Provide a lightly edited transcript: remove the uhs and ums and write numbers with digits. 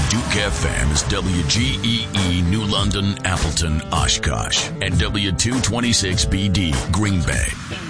Duke FM is WGEE New London, Appleton, Oshkosh, and W226BD Green Bay.